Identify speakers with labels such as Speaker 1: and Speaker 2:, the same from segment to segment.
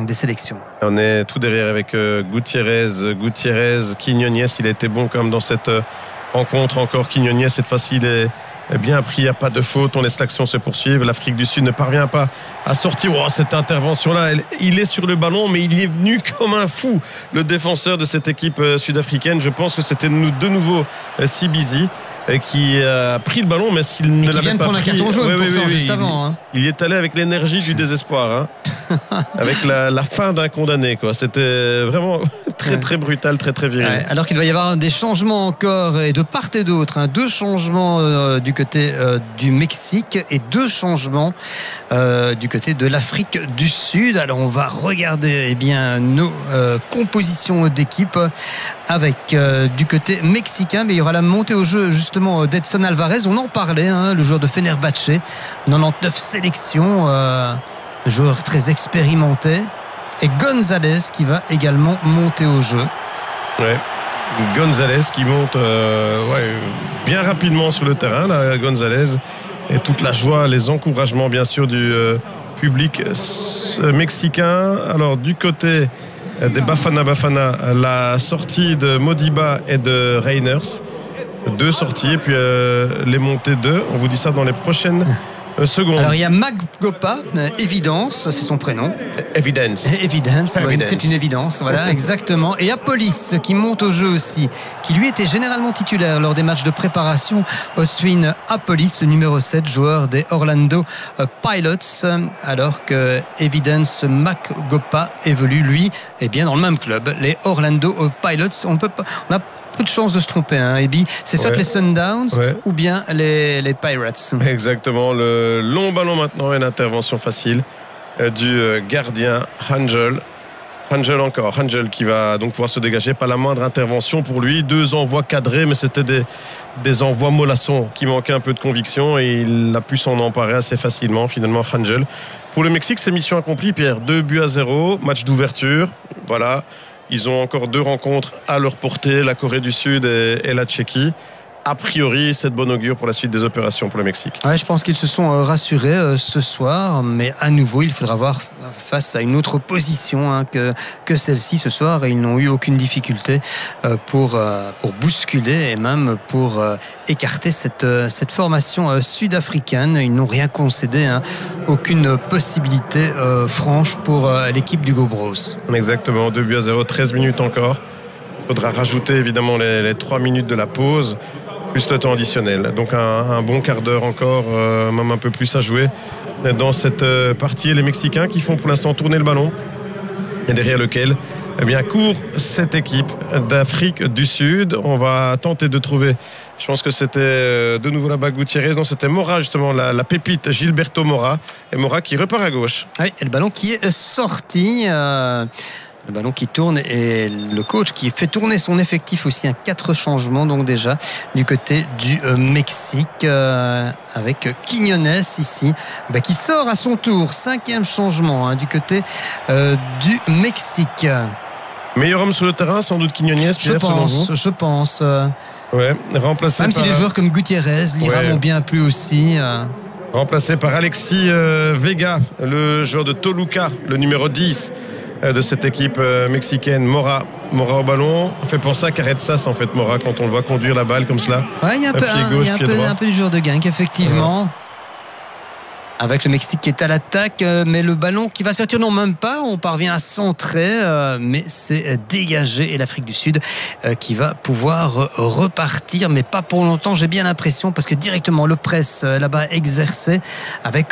Speaker 1: des sélections.
Speaker 2: On est tout derrière avec Gutiérrez, Quiñones. Il a été bon quand même dans cette rencontre. Encore Quiñones, cette fois-ci, il est bien pris. Il n'y a pas de faute. On laisse l'action se poursuivre. L'Afrique du Sud ne parvient pas à sortir. Cette intervention-là, il est sur le ballon, mais il y est venu comme un fou. Le défenseur de cette équipe sud-africaine, je pense que c'était de nouveau Sibizi qui a pris le ballon, mais s'il ne l'avait pas pris,
Speaker 1: un carton jaune juste avant. Hein.
Speaker 2: Il y est allé avec l'énergie du désespoir, avec la fin d'un condamné, quoi. C'était vraiment très brutal, très viril.
Speaker 1: Alors qu'il va y avoir des changements encore, et de part et d'autre. 2 changements du côté du Mexique et 2 changements du côté de l'Afrique du Sud. Alors on va regarder nos compositions d'équipe. Avec du côté mexicain, mais il y aura la montée au jeu justement d'Edson Alvarez. On en parlait, le joueur de Fenerbahçe, 99 sélections, joueur très expérimenté. Et González qui va également monter au jeu.
Speaker 2: Ouais. González qui monte bien rapidement sur le terrain, là, González. Et toute la joie, les encouragements bien sûr du public mexicain. Alors du côté des Bafana, la sortie de Modiba et de Reiners, 2 sorties et puis les montées 2, on vous dit ça dans les prochaines secondes.
Speaker 1: Alors il y a Magopa, Évidence, c'est son prénom.
Speaker 2: Evidence,
Speaker 1: c'est une évidence, voilà, exactement. Et Apolis qui monte au jeu aussi, qui lui était généralement titulaire lors des matchs de préparation. Oswin Apolis, le numéro 7, joueur des Orlando Pilots, alors que Evidence Magopa évolue lui dans le même club, les Orlando Pilots. On a peu de chance de se tromper, Ebi. C'est soit les Sundowns ou bien les Pirates.
Speaker 2: Exactement. Le long ballon maintenant, une intervention facile du gardien Angel qui va donc pouvoir se dégager. Pas la moindre intervention pour lui. 2 envois cadrés, mais c'était des envois mollassons qui manquaient un peu de conviction et il a pu s'en emparer assez facilement finalement, Angel. Pour le Mexique, c'est mission accomplie, Pierre. 2-0, match d'ouverture. Voilà. Ils ont encore 2 rencontres à leur portée, la Corée du Sud et la Tchéquie. A priori, c'est de bon augure pour la suite des opérations pour le Mexique.
Speaker 1: Je pense qu'ils se sont rassurés ce soir, mais à nouveau, il faudra voir face à une autre opposition que celle-ci ce soir, et ils n'ont eu aucune difficulté pour bousculer et même pour écarter cette formation sud-africaine. Ils n'ont rien concédé, aucune possibilité franche pour l'équipe d'Hugo Broos.
Speaker 2: Exactement, 2-0, 13 minutes encore. Il faudra rajouter évidemment les 3 minutes de la pause, plus le temps additionnel. Donc un bon quart d'heure encore, même un peu plus à jouer dans cette partie. Les Mexicains qui font pour l'instant tourner le ballon, et derrière lequel court cette équipe d'Afrique du Sud. On va tenter de trouver, je pense que c'était de nouveau là-bas Gutiérrez, non, c'était Mora justement, la pépite Gilberto Mora, et Mora qui repart à gauche.
Speaker 1: Et le ballon qui est sorti, le ballon qui tourne, et le coach qui fait tourner son effectif aussi, 4 changements donc déjà du côté du Mexique, avec Quiñones ici qui sort à son tour, 5e changement du côté du Mexique.
Speaker 2: Meilleur homme sur le terrain sans doute Quiñones, Pierre,
Speaker 1: je pense.
Speaker 2: Remplacé
Speaker 1: même si les joueurs comme Gutiérrez, Lira m'ont bien plu aussi.
Speaker 2: Remplacé par Alexis Vega, le joueur de Toluca, le numéro 10 de cette équipe mexicaine. Mora au ballon, on fait penser à Carretzas en fait, Mora, quand on le voit conduire la balle comme cela.
Speaker 1: Il y a un peu du joueur de Genk, effectivement. Avec le Mexique qui est à l'attaque, mais le ballon qui va sortir, non, même pas, on parvient à centrer, mais c'est dégagé, et l'Afrique du Sud qui va pouvoir repartir, mais pas pour longtemps, j'ai bien l'impression, parce que directement le presse là-bas exercé avec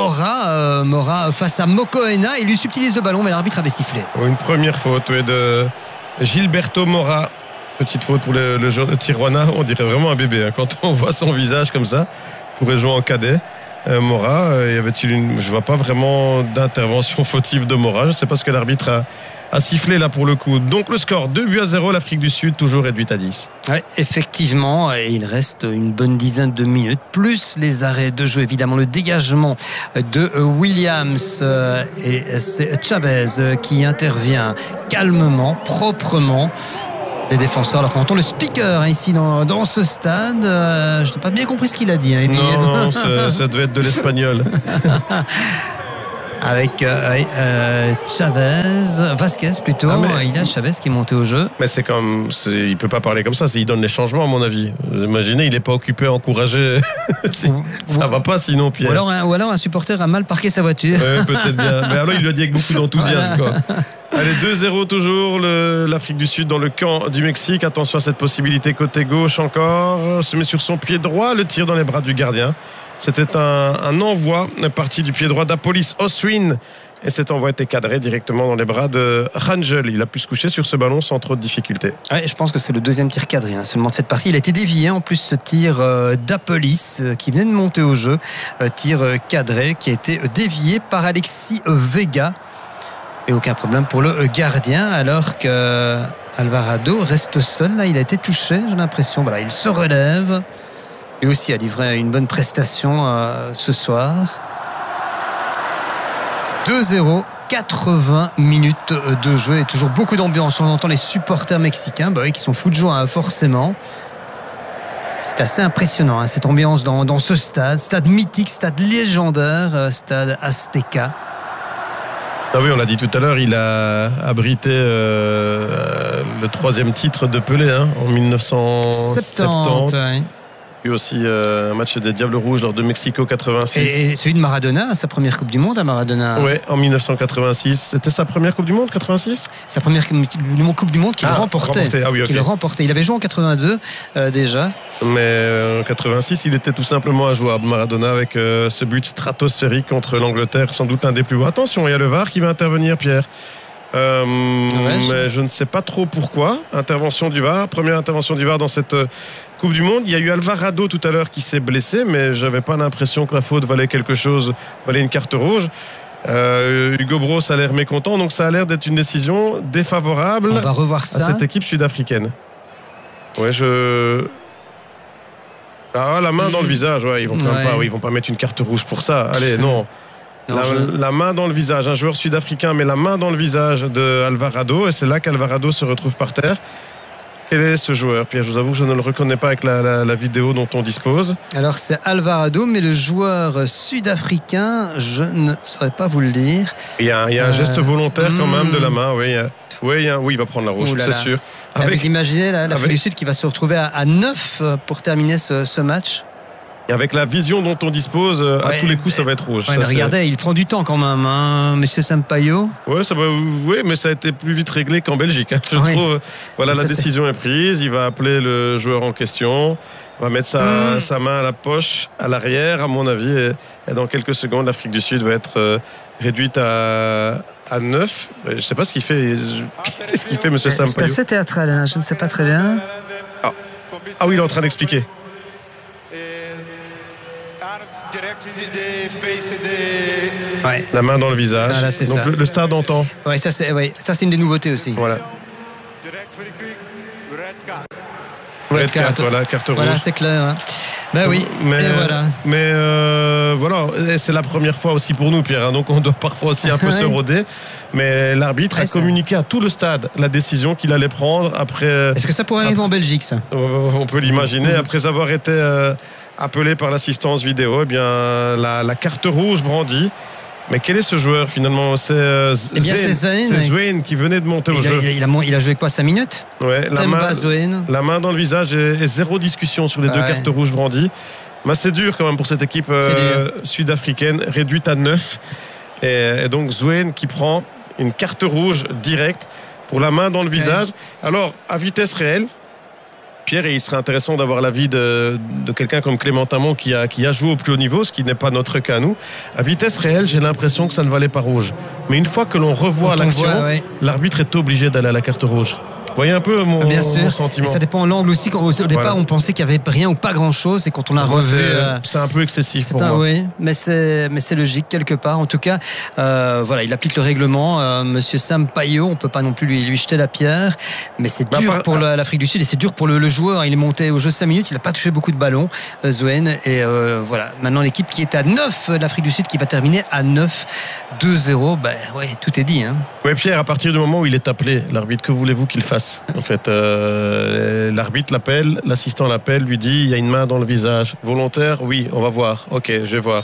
Speaker 1: Mora face à Mokoena. Il lui subtilise le ballon, mais l'arbitre avait sifflé.
Speaker 2: Une première faute de Gilberto Mora, petite faute pour le joueur de Tijuana. On dirait vraiment un bébé quand on voit son visage comme ça. Il pourrait jouer en cadet. Mora, y avait-il je vois pas vraiment d'intervention fautive de Mora. Je ne sais pas ce que l'arbitre a sifflé là pour le coup. Donc le score 2-0, l'Afrique du Sud toujours réduite à 10.
Speaker 1: Effectivement, et il reste une bonne dizaine de minutes, plus les arrêts de jeu, évidemment le dégagement de Williams, et c'est Chavez qui intervient calmement, proprement. Les défenseurs, alors quand on entend le speaker ici dans ce stade, je n'ai pas bien compris ce qu'il a dit.
Speaker 2: Non, ça devait être de l'espagnol.
Speaker 1: avec Vasquez plutôt. Il y a Chavez qui est monté au jeu.
Speaker 2: Mais il peut pas parler comme ça. Il donne les changements à mon avis. Vous imaginez, il est pas occupé à encourager. Ça va pas sinon, Pierre.
Speaker 1: Ou alors un supporter a mal parqué sa voiture.
Speaker 2: Ouais, peut-être bien. Mais alors il lui a dit avec beaucoup d'enthousiasme. Voilà. Allez, 2-0 toujours, l'Afrique du Sud dans le camp du Mexique. Attention à cette possibilité côté gauche encore. Se met sur son pied droit, le tir dans les bras du gardien. C'était un envoi parti du pied droit d'Apolis Oswin. Et cet envoi était cadré directement dans les bras de Rangel. Il a pu se coucher sur ce ballon sans trop de difficultés.
Speaker 1: Ouais, je pense que c'est le deuxième tir cadré seulement de cette partie. Il a été dévié en plus ce tir d'Apolis qui venait de monter au jeu. Tir cadré qui a été dévié par Alexis Vega. Et aucun problème pour le gardien, alors que Alvarado reste seul. Là, il a été touché, j'ai l'impression. Voilà, il se relève. Lui aussi a livré une bonne prestation ce soir. 2-0, 80 minutes de jeu et toujours beaucoup d'ambiance. On entend les supporters mexicains qui sont fous de joie, forcément. C'est assez impressionnant, cette ambiance dans ce stade mythique, stade légendaire, stade Azteca.
Speaker 2: Ah oui, on l'a dit tout à l'heure, il a abrité le troisième titre de Pelé en 1970.
Speaker 1: Ouais.
Speaker 2: Puis aussi un match des Diables Rouges lors de Mexico 86.
Speaker 1: Et celui de Maradona, sa première Coupe du Monde à Maradona.
Speaker 2: Oui, en 1986. C'était sa première Coupe du Monde, 86 ?
Speaker 1: Sa première Coupe du Monde qu'il remportait.
Speaker 2: Ah oui, okay.
Speaker 1: Qu'il remportait. Il avait joué en 82 déjà.
Speaker 2: Mais en 86, il était tout simplement injouable, Maradona, avec ce but stratosphérique contre l'Angleterre, sans doute un des plus beaux. Attention, il y a le VAR qui va intervenir, Pierre. Mais je ne sais pas trop pourquoi. Intervention du VAR, première intervention du VAR dans cette Coupe du Monde. Il y a eu Alvarado tout à l'heure qui s'est blessé, mais j'avais pas l'impression que la faute valait quelque chose, valait une carte rouge. Hugo Broos a l'air mécontent, donc ça a l'air d'être une décision défavorable.
Speaker 1: On va revoir ça
Speaker 2: à cette équipe sud-africaine. Ouais, la main dans le visage, ils vont quand même pas, ils vont pas mettre une carte rouge pour ça. Allez, non. La main dans le visage, un joueur sud-africain met la main dans le visage de Alvarado et c'est là qu'Alvarado se retrouve par terre. Quel est ce joueur, Pierre? Je vous avoue que je ne le reconnais pas avec la vidéo dont on dispose.
Speaker 1: Alors c'est Alvarado, mais le joueur sud-africain, je ne saurais pas vous le dire.
Speaker 2: Il y a un geste volontaire quand même de la main. Oui, il va prendre la rouge, c'est sûr.
Speaker 1: Vous imaginez l'Afrique du Sud qui va se retrouver à 9 pour terminer ce match.
Speaker 2: Et avec la vision dont on dispose, à tous les coups, ça va être rouge.
Speaker 1: Mais regardez, il prend du temps quand même, monsieur Sampaio.
Speaker 2: Oui, mais ça a été plus vite réglé qu'en Belgique. Je trouve. Voilà, la décision est prise. Il va appeler le joueur en question. Il va mettre sa main à la poche, à l'arrière, à mon avis. Et dans quelques secondes, l'Afrique du Sud va être réduite à 9. Je ne sais pas ce qu'il fait. Qu'est-ce qu'il fait, monsieur Sampaio?
Speaker 1: C'est assez théâtral, je ne sais pas très bien.
Speaker 2: Ah oui, il est en train d'expliquer. La main dans le visage.
Speaker 1: Voilà, c'est
Speaker 2: donc
Speaker 1: ça.
Speaker 2: Le stade entend.
Speaker 1: Ça c'est une des nouveautés aussi.
Speaker 2: Voilà. Red card, carte rouge.
Speaker 1: Voilà, c'est clair. Oui.
Speaker 2: Mais c'est la première fois aussi pour nous, Pierre. Donc on doit parfois aussi un peu se rôder. Mais l'arbitre a communiqué à tout le stade la décision qu'il allait prendre après.
Speaker 1: Est-ce que ça pourrait arriver en Belgique, ça?
Speaker 2: On peut l'imaginer. Après avoir été appelé par l'assistance vidéo, la carte rouge brandie. Mais quel est ce joueur finalement? C'est Zouane qui venait de monter au jeu.
Speaker 1: Il a joué quoi, 5 minutes?
Speaker 2: La main dans le visage et zéro discussion sur les deux cartes rouges brandies. Mais c'est dur quand même pour cette équipe sud-africaine réduite à 9. Et donc Zouane qui prend une carte rouge directe pour la main dans le visage. Alors à vitesse réelle, Pierre, et il serait intéressant d'avoir l'avis de quelqu'un comme Clément Tamon qui a joué au plus haut niveau, ce qui n'est pas notre cas nous. À vitesse réelle, j'ai l'impression que ça ne valait pas rouge. Mais une fois que l'on revoit l'action, l'arbitre est obligé d'aller à la carte rouge. Vous voyez un peu mon sentiment.
Speaker 1: Et ça dépend de l'angle aussi. Au départ, on pensait qu'il n'y avait rien ou pas grand-chose. Et quand on a revu...
Speaker 2: C'est un peu excessif pour moi.
Speaker 1: Oui, mais c'est logique quelque part. En tout cas, il applique le règlement. Monsieur Sampaio, on ne peut pas non plus lui jeter la pierre. Mais c'est dur pour l'Afrique du Sud et c'est dur pour le joueur. Il est monté au jeu 5 minutes. Il n'a pas touché beaucoup de ballons, Zouane. Et maintenant, l'équipe qui est à 9, l'Afrique du Sud, qui va terminer à 9, 2-0. Tout est dit.
Speaker 2: Oui, Pierre, à partir du moment où il est appelé, l'arbitre, que voulez-vous qu'il fasse? En fait, l'arbitre l'appelle, l'assistant l'appelle, lui dit il y a une main dans le visage. Volontaire? Oui, on va voir. Ok, je vais voir.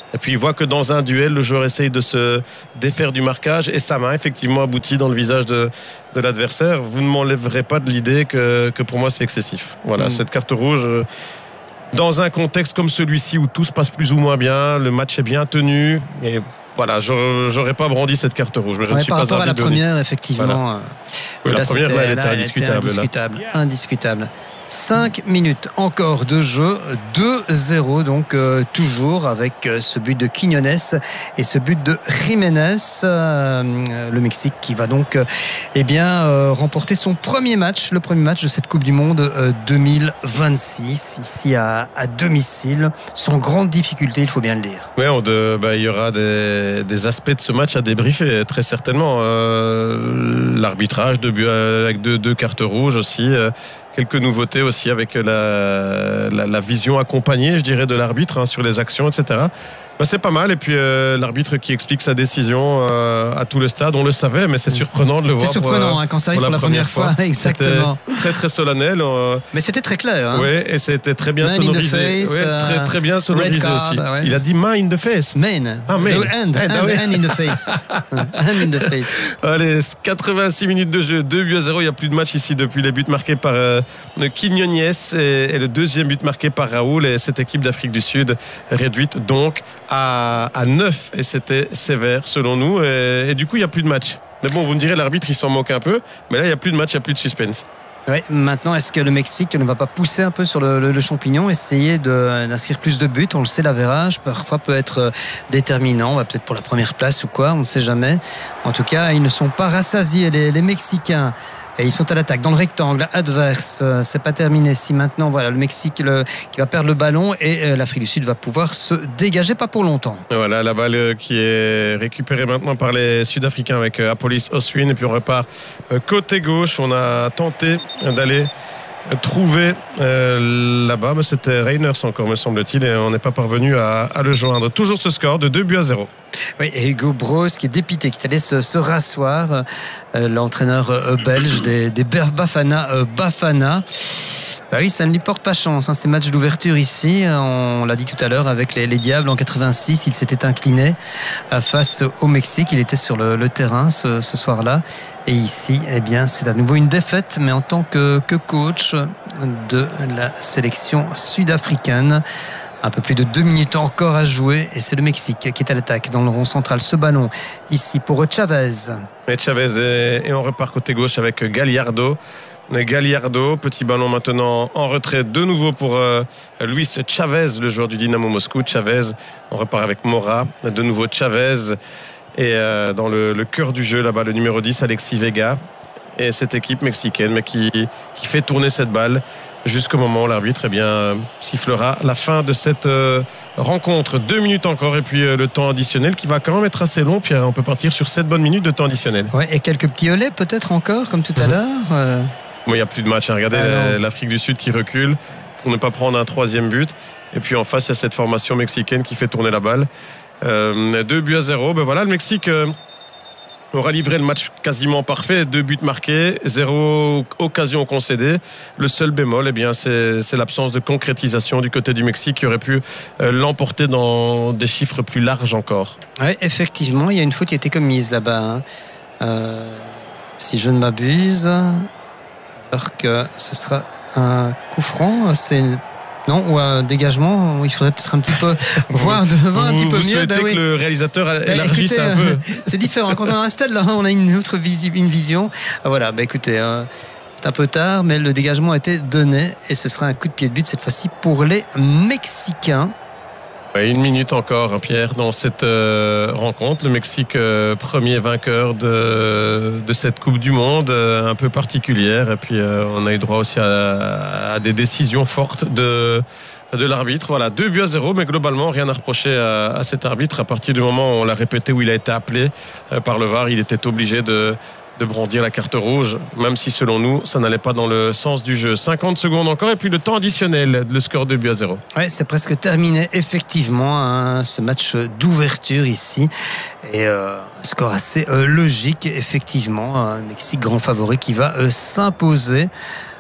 Speaker 2: Et puis il voit que dans un duel, le joueur essaye de se défaire du marquage et sa main effectivement aboutit dans le visage de l'adversaire. Vous ne m'enlèverez pas de l'idée que pour moi c'est excessif. Voilà, cette carte rouge, dans un contexte comme celui-ci où tout se passe plus ou moins bien, le match est bien tenu et voilà, j'aurais pas brandi cette carte rouge. Mais je ne suis
Speaker 1: par
Speaker 2: pas
Speaker 1: rapport à la première, effectivement.
Speaker 2: Voilà. Oui, la première, elle était indiscutable.
Speaker 1: Indiscutable. 5 minutes encore de jeu, 2-0 donc toujours avec ce but de Quiñones et ce but de Jiménez, le Mexique qui va donc remporter son premier match, le premier match de cette Coupe du Monde 2026 ici à domicile, sans grande difficulté, il faut bien le dire.
Speaker 2: Oui, il y aura des aspects de ce match à débriefer très certainement. L'arbitrage, avec deux cartes rouges aussi. Quelques nouveautés aussi avec la vision accompagnée, je dirais, de l'arbitre sur les actions, etc. C'est pas mal. Et puis l'arbitre qui explique sa décision à tout le stade, on le savait, mais c'est surprenant de le voir.
Speaker 1: C'est surprenant quand ça arrive pour la première fois. Exactement.
Speaker 2: C'était très très solennel.
Speaker 1: Mais c'était très clair.
Speaker 2: Oui, et c'était très bien sonorisé. Très très bien sonorisé card, aussi. Ouais. Il a dit main in the face.
Speaker 1: Main.
Speaker 2: Ah, main.
Speaker 1: Hand in the face. Hand in the face.
Speaker 2: Allez, 86 minutes de jeu, 2-0. Il n'y a plus de match ici depuis les buts marqués par Quiñones et le deuxième but marqué par Raoul. Et cette équipe d'Afrique du Sud réduite donc à 9 et c'était sévère selon nous et du coup il n'y a plus de match. Mais bon, vous me direz, l'arbitre il s'en moque un peu, mais là il n'y a plus de match, il n'y a plus de suspense.
Speaker 1: Ouais, maintenant, est-ce que le Mexique ne va pas pousser un peu sur le champignon, essayer d'inscrire plus de buts? On le sait, l'avérage parfois peut être déterminant, peut-être pour la première place ou quoi, on ne sait jamais. En tout cas, ils ne sont pas rassasiés, les Mexicains. Et ils sont à l'attaque dans le rectangle adverse. C'est pas terminé. Si maintenant, voilà, le Mexique qui va perdre le ballon et l'Afrique du Sud va pouvoir se dégager, pas pour longtemps. Et
Speaker 2: voilà, la balle qui est récupérée maintenant par les Sud-Africains avec Apolis Oswin. Et puis on repart côté gauche. On a tenté d'aller trouver là-bas, mais c'était Reiners encore, me semble-t-il, et on n'est pas parvenu à le joindre. Toujours ce score de 2-0.
Speaker 1: Oui, et Hugo Broos qui est dépité, qui est allé se rasseoir, l'entraîneur belge des Bafana Bafana. Bah oui, ça ne lui porte pas chance, ces matchs d'ouverture ici, on l'a dit tout à l'heure avec les Diables en 86, il s'était incliné face au Mexique, il était sur le terrain ce soir-là, et ici c'est à nouveau une défaite, mais en tant que coach de la sélection sud-africaine. Un peu plus de 2 minutes encore à jouer et c'est le Mexique qui est à l'attaque dans le rond central. Ce ballon ici pour Chavez.
Speaker 2: Et Chavez et on repart côté gauche avec Gallardo, petit ballon maintenant en retrait de nouveau pour Luis Chavez, le joueur du Dynamo Moscou. Chavez, on repart avec Mora, de nouveau Chavez et dans le cœur du jeu là-bas le numéro 10 Alexis Vega et cette équipe mexicaine mais qui fait tourner cette balle jusqu'au moment où l'arbitre sifflera la fin de cette rencontre. 2 minutes encore et puis le temps additionnel qui va quand même être assez long, puis on peut partir sur 7 bonnes minutes de temps additionnel.
Speaker 1: Ouais, et quelques petits olets peut-être encore comme tout à l'heure.
Speaker 2: Bon, il n'y a plus de match, regardez l'Afrique du Sud qui recule pour ne pas prendre un 3e but et puis en face il y a cette formation mexicaine qui fait tourner la balle. 2-0. Voilà, le Mexique aura livré le match quasiment parfait, 2 buts marqués, 0 occasion concédée. Le seul bémol, c'est l'absence de concrétisation du côté du Mexique qui aurait pu l'emporter dans des chiffres plus larges encore.
Speaker 1: Oui, effectivement, il y a une faute qui a été commise là-bas. Si je ne m'abuse, alors que ce sera un coup franc, non, ou un dégagement, il faudrait peut-être un petit peu voir un petit peu mieux.
Speaker 2: Vous souhaitez que le réalisateur élargisse un peu.
Speaker 1: C'est différent. Quand on a un stade, là, on a une autre vision. Voilà, écoutez, c'est un peu tard, mais le dégagement a été donné et ce sera un coup de pied de but cette fois-ci pour les Mexicains.
Speaker 2: 1 minute encore, Pierre, dans cette rencontre. Le Mexique, premier vainqueur de cette Coupe du Monde, un peu particulière. Et puis, on a eu droit aussi à des décisions fortes de l'arbitre. Voilà, 2-0, mais globalement, rien à reprocher à cet arbitre. À partir du moment où on l'a répété, où il a été appelé par le VAR, il était obligé de brandir la carte rouge, même si selon nous ça n'allait pas dans le sens du jeu. 50 secondes encore et puis le temps additionnel, le score 2-0.
Speaker 1: Ouais, c'est presque terminé effectivement ce match d'ouverture ici et score assez logique effectivement, un Mexique grand favori qui va s'imposer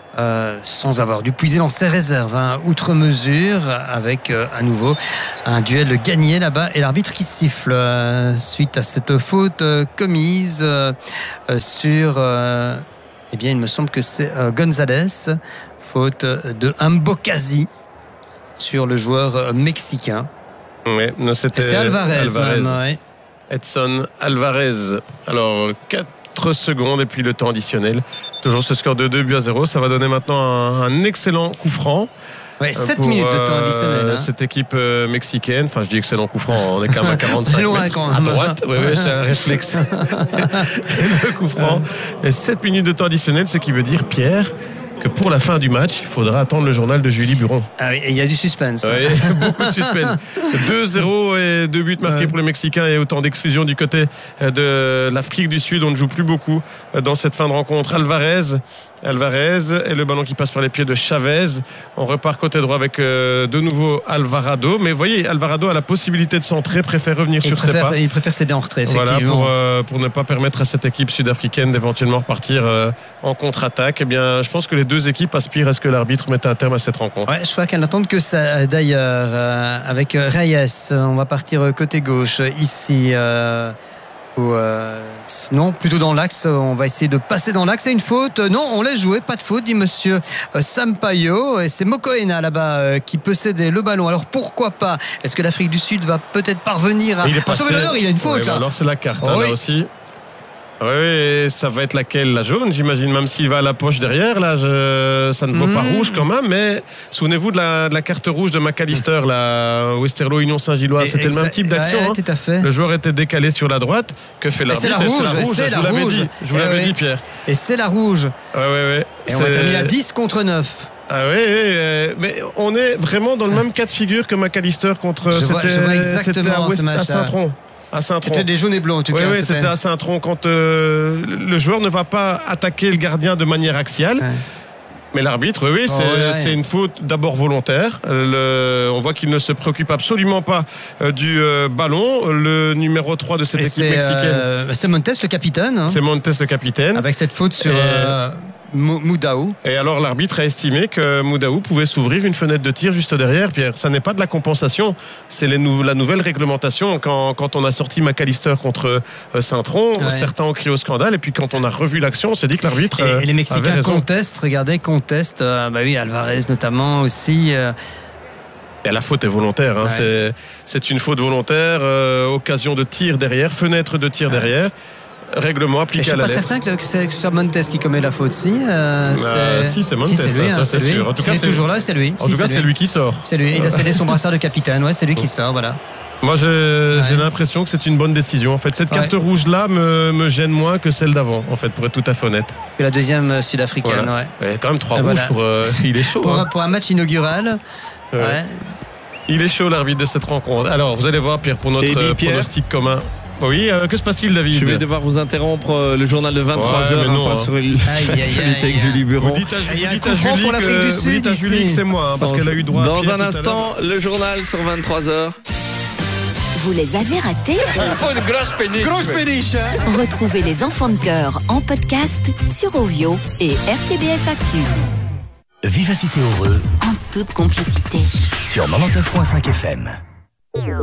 Speaker 1: sans avoir dû puiser dans ses réserves, outre mesure, avec à nouveau un duel gagné là-bas et l'arbitre qui siffle suite à cette faute commise sur eh bien il me semble que c'est González, faute de Mbokazi sur le joueur mexicain.
Speaker 2: Oui, c'était
Speaker 1: Alvarez. Même, ouais.
Speaker 2: Edson Alvarez. Alors 4 secondes et puis le temps additionnel. Toujours ce score de 2-0. Ça va donner maintenant un excellent coup franc.
Speaker 1: Ouais, 7 minutes de temps additionnel.
Speaker 2: Cette équipe mexicaine. Enfin, je dis excellent coup franc. On est quand même à 45
Speaker 1: loin,
Speaker 2: mètres
Speaker 1: quand même.
Speaker 2: à droite. Oui, c'est un réflexe. Le coup franc. Et 7 minutes de temps additionnel, ce qui veut dire, Pierre, que pour la fin du match, il faudra attendre le journal de Julie Buron.
Speaker 1: Ah oui, il y a du suspense.
Speaker 2: Oui, beaucoup de suspense. 2-0 et 2 buts marqués pour les Mexicains et autant d'exclusions du côté de l'Afrique du Sud. On ne joue plus beaucoup dans cette fin de rencontre. Alvarez et le ballon qui passe par les pieds de Chavez. On repart côté droit avec de nouveau Alvarado. Mais vous voyez, Alvarado a la possibilité de centrer, préfère revenir sur ses pas.
Speaker 1: Il préfère céder en retrait, effectivement.
Speaker 2: Voilà, pour ne pas permettre à cette équipe sud-africaine d'éventuellement repartir en contre-attaque. Eh bien, je pense que les deux équipes aspirent à ce que l'arbitre mette un terme à cette rencontre.
Speaker 1: Ouais, je crois qu'elle n'attend que ça d'ailleurs. Avec Reyes, on va partir côté gauche ici. Non, plutôt dans l'axe. On va essayer de passer dans l'axe. C'est une faute. Non, on laisse jouer. Pas de faute, dit monsieur Sampaio. Et c'est Mokoena là-bas qui peut céder le ballon. Alors pourquoi pas? Est-ce que l'Afrique du Sud va peut-être parvenir à sauver l'honneur? Il a une faute.
Speaker 2: Là. Alors c'est la carte là aussi. Oui, ça va être laquelle? La jaune, j'imagine, même s'il va à la poche derrière. Là, ça ne vaut pas rouge quand même. Mais souvenez-vous de la carte rouge de McAllister, la Westerlo Union Saint-Gilloise. C'était le même type d'action.
Speaker 1: Ouais, tout à fait.
Speaker 2: Le joueur était décalé sur la droite. Que fait l'arbitre?
Speaker 1: C'est la rouge.
Speaker 2: Je vous l'avais dit, Pierre.
Speaker 1: Et c'est la rouge.
Speaker 2: Ouais.
Speaker 1: Et on va terminer à 10 contre 9.
Speaker 2: Ah oui, mais on est vraiment dans le même cas de figure que McAllister contre. C'était à Saint-Tron.
Speaker 1: C'était des jaunes et blancs en tout cas.
Speaker 2: Oui, c'était à Saint-Tron quand le joueur ne va pas attaquer le gardien de manière axiale. Ouais. Mais l'arbitre, c'est une faute d'abord volontaire. On voit qu'il ne se préoccupe absolument pas du ballon. Le numéro 3 de cette équipe mexicaine.
Speaker 1: C'est Montes le capitaine.
Speaker 2: C'est Montes le capitaine.
Speaker 1: Avec cette faute sur Moudahou.
Speaker 2: Et alors l'arbitre a estimé que Moudahou pouvait s'ouvrir une fenêtre de tir juste derrière, Pierre. Ça n'est pas de la compensation, c'est la nouvelle réglementation. Quand on a sorti McAllister contre Saint-Tron, certains ont crié au scandale. Et puis quand on a revu l'action, on s'est dit que l'arbitre
Speaker 1: et les Mexicains contestent, Alvarez notamment aussi.
Speaker 2: Et la faute est volontaire. C'est une faute volontaire, occasion de tir derrière, fenêtre de tir derrière. Règlement appliqué à la lettre. Je ne suis pas certain
Speaker 1: que c'est sur Montes qui commet la faute. Si,
Speaker 2: c'est Montes, ça c'est sûr.
Speaker 1: En tout cas, c'est toujours là, c'est lui.
Speaker 2: En tout cas, c'est lui qui sort.
Speaker 1: C'est lui. Il a cédé son brassard de capitaine. Ouais, c'est lui qui sort. Voilà.
Speaker 2: Moi, j'ai l'impression que c'est une bonne décision. En fait, cette carte rouge-là me gêne moins que celle d'avant. En fait, pour être tout à fait honnête.
Speaker 1: Que la deuxième sud-africaine.
Speaker 2: Voilà. Il y a quand même 3 rouges pour. Il est chaud.
Speaker 1: Pour un match inaugural.
Speaker 2: Il est chaud, l'arbitre de cette rencontre. Alors, vous allez voir, Pierre, pour notre pronostic commun. Oui, que se passe-t-il, David?
Speaker 3: Je vais devoir vous interrompre le journal de 23h sur l'actualité avec Julie Buron.
Speaker 2: Vous dites à Julie que c'est moi, parce qu'elle a eu droit.
Speaker 3: Dans un instant, le journal sur 23h.
Speaker 4: Vous les avez ratés?
Speaker 3: Une grosse péniche.
Speaker 4: Grosse péniche. Retrouvez les enfants de cœur en podcast sur Ovio et RTBF Actu.
Speaker 5: Vivacité heureux
Speaker 4: en toute complicité
Speaker 5: sur 99.5 FM.